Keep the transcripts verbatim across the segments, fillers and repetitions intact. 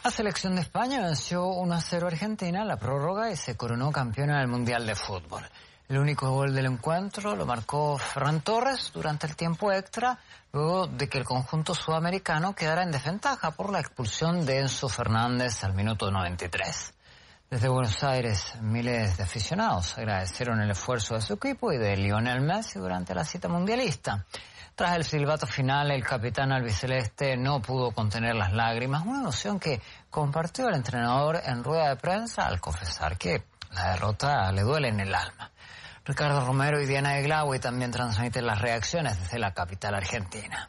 La selección de España venció uno a cero a Argentina en la prórroga y se coronó campeona del Mundial de Fútbol. El único gol del encuentro lo marcó Ferran Torres durante el tiempo extra, luego de que el conjunto sudamericano quedara en desventaja por la expulsión de Enzo Fernández al minuto noventa y tres. Desde Buenos Aires, miles de aficionados agradecieron el esfuerzo de su equipo y de Lionel Messi durante la cita mundialista. Tras el silbato final, el capitán albiceleste no pudo contener las lágrimas, una emoción que compartió el entrenador en rueda de prensa al confesar que la derrota le duele en el alma. Ricardo Romero y Diana Eglaoui también transmiten las reacciones desde la capital argentina.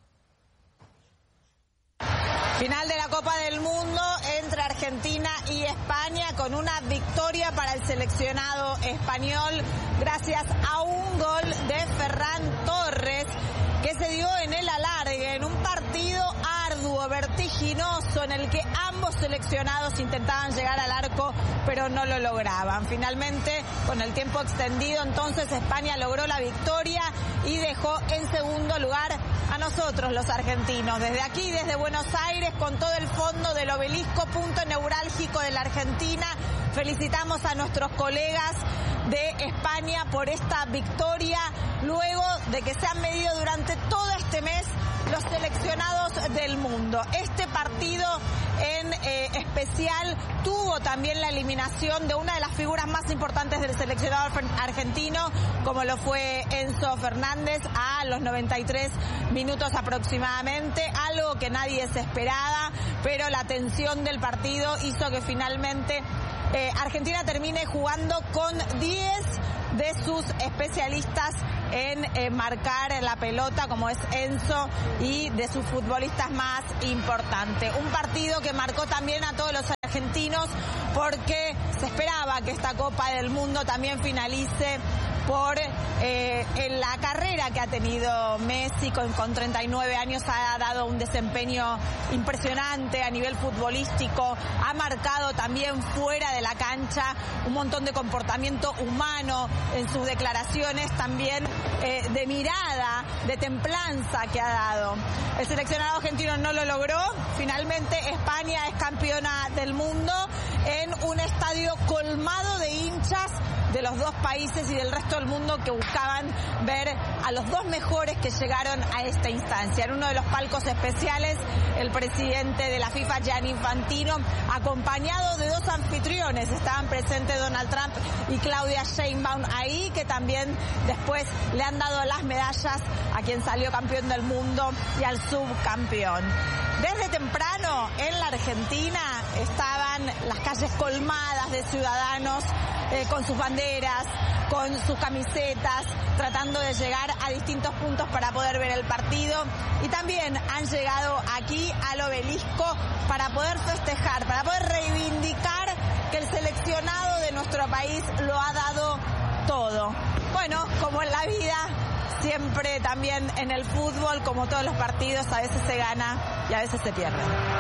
Final de la Copa del Mundo entre Argentina y España con una victoria para el seleccionado español gracias a un gol de Ferran Torres que se dio en el alargue, en un partido arduo, vertiginoso, en el que ambos seleccionados intentaban llegar al arco, pero no lo lograban. Finalmente, con el tiempo extendido, entonces España logró la victoria y dejó en segundo lugar a nosotros, los argentinos. Desde aquí, desde Buenos Aires, con todo el fondo del obelisco, punto neurálgico de la Argentina, felicitamos a nuestros colegas de España por esta victoria, luego de que se han medido durante todo este mes los seleccionados del mundo. Este partido en eh, especial tuvo también la eliminación de una de las figuras más importantes del seleccionado argentino, como lo fue Enzo Fernández, a los noventa y tres minutos aproximadamente, algo que nadie se esperaba, pero la tensión del partido hizo que finalmente eh, Argentina termine jugando con diez de sus especialistas en eh, marcar la pelota, como es Enzo, y de sus futbolistas más importantes. Un partido que marcó también a todos los argentinos porque se esperaba que esta Copa del Mundo también finalice por eh, en la carrera que ha tenido Messi, con, con treinta y nueve años, ha dado un desempeño impresionante a nivel futbolístico, ha marcado también fuera de la cancha un montón de comportamiento humano en sus declaraciones, también eh, de mirada, de templanza que ha dado. El seleccionado argentino no lo logró, finalmente España es campeona del mundo en un estadio colmado de hinchas de los dos países y del resto del mundo que buscaban ver a los dos mejores que llegaron a esta instancia. En uno de los palcos especiales, el presidente de la FIFA, Gianni Infantino, acompañado de dos anfitriones, estaban presentes Donald Trump y Claudia Sheinbaum ahí, que también después le han dado las medallas a quien salió campeón del mundo y al subcampeón. Desde temprano en la Argentina estaban las calles colmadas de ciudadanos eh, con sus banderas, con sus camisetas, tratando de llegar a distintos puntos para poder ver el partido, y también han llegado aquí al obelisco para poder festejar, para poder reivindicar que el seleccionado de nuestro país lo ha dado todo. Bueno, como en la vida, siempre también en el fútbol, como todos los partidos, a veces se gana y a veces se pierde.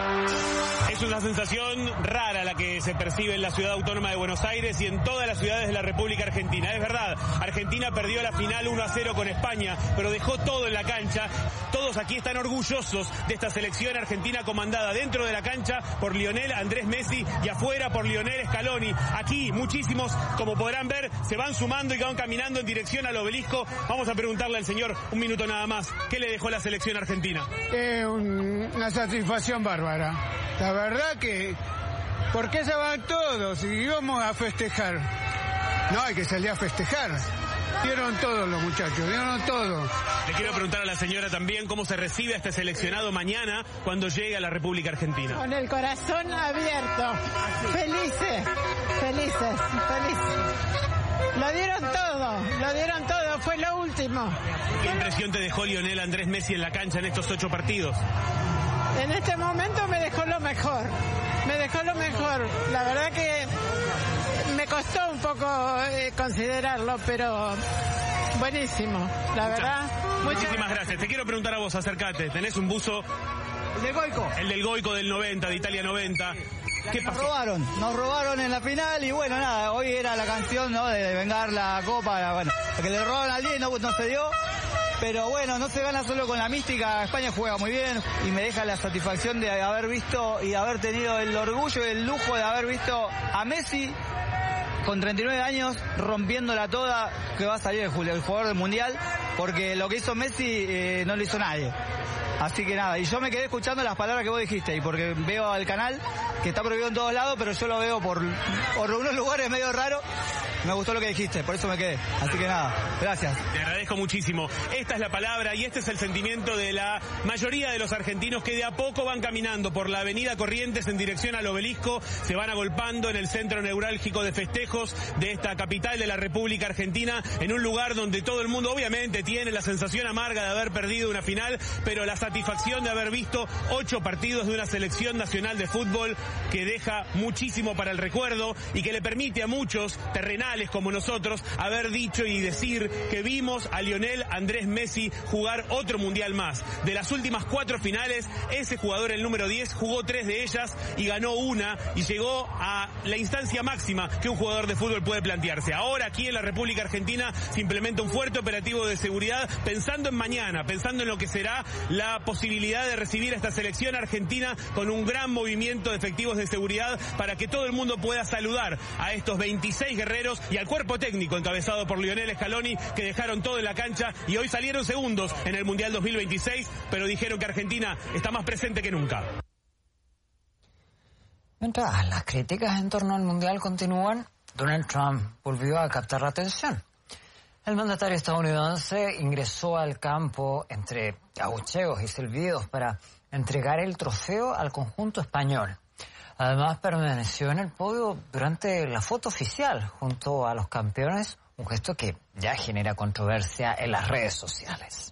Es una sensación rara la que se percibe en la ciudad autónoma de Buenos Aires y en todas las ciudades de la República Argentina. Es verdad, Argentina perdió la final uno a cero con España, pero dejó todo en la cancha. Todos aquí están orgullosos de esta selección argentina comandada dentro de la cancha por Lionel Andrés Messi y afuera por Lionel Scaloni. Aquí muchísimos, como podrán ver, se van sumando y van caminando en dirección al obelisco. Vamos a preguntarle al señor, un minuto nada más, ¿qué le dejó la selección argentina? Es un, una satisfacción bárbara. La verdad que, ¿por qué se van todos? Y íbamos a festejar. No, hay que salir a festejar. Dieron todo los muchachos, dieron todo. Le quiero preguntar a la señora también cómo se recibe a este seleccionado mañana cuando llegue a la República Argentina. Con el corazón abierto, felices, felices, felices. Lo dieron todo, lo dieron todo, fue lo último. ¿Qué impresión te dejó Lionel Andrés Messi en la cancha en estos ocho partidos? En este momento me dejó lo mejor, me dejó lo mejor. La verdad que me costó un poco eh, considerarlo, pero buenísimo, la verdad. Muchísimas muchas... gracias. Te quiero preguntar a vos, acércate. Tenés un buzo... El del Goico. El del Goico del noventa, de Italia noventa. ¿Qué pasó? Nos robaron, nos robaron en la final y bueno, nada, hoy era la canción, ¿no?, de vengar la copa, bueno, que le robaron al diez, no, no se dio. Pero bueno, no se gana solo con la mística. España juega muy bien y me deja la satisfacción de haber visto y haber tenido el orgullo y el lujo de haber visto a Messi con treinta y nueve años rompiéndola toda, que va a salir el, el jugador del Mundial, porque lo que hizo Messi eh, no lo hizo nadie. Así que nada, y yo me quedé escuchando las palabras que vos dijiste, y porque veo al canal que está prohibido en todos lados, pero yo lo veo por, por unos lugares medio raros. Me gustó lo que dijiste, por eso me quedé. Así que nada, gracias. Te agradezco muchísimo. Esta es la palabra y este es el sentimiento de la mayoría de los argentinos que de a poco van caminando por la avenida Corrientes en dirección al obelisco, se van agolpando en el centro neurálgico de festejos de esta capital de la República Argentina, en un lugar donde todo el mundo obviamente tiene la sensación amarga de haber perdido una final, pero la satisfacción de haber visto ocho partidos de una selección nacional de fútbol que deja muchísimo para el recuerdo y que le permite a muchos terrenales como nosotros haber dicho y decir que vimos a Lionel Andrés Messi jugar otro mundial más. De las últimas cuatro finales, ese jugador, el número diez, jugó tres de ellas y ganó una y llegó a la instancia máxima que un jugador de fútbol puede plantearse. Ahora aquí en la República Argentina se implementa un fuerte operativo de seguridad pensando en mañana, pensando en lo que será la posibilidad de recibir a esta selección argentina con un gran movimiento de efectivos de seguridad para que todo el mundo pueda saludar a estos veintiséis guerreros y al cuerpo técnico encabezado por Lionel Scaloni, que dejaron todo en la cancha y hoy salieron segundos en el Mundial dos mil veintiséis, pero dijeron que Argentina está más presente que nunca. Mientras las críticas en torno al Mundial continúan, Donald Trump volvió a captar la atención. El mandatario estadounidense ingresó al campo entre abucheos y silbidos para entregar el trofeo al conjunto español. Además, permaneció en el podio durante la foto oficial junto a los campeones, un gesto que ya genera controversia en las redes sociales.